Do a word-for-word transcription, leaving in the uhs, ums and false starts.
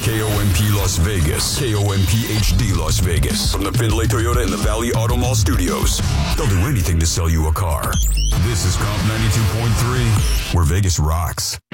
K O M P Las Vegas. K O M P H D Las Vegas. From the Findlay Toyota in the Valley Auto Mall Studios. They'll do anything to sell you a car. This is Comp ninety-two point three, where Vegas rocks.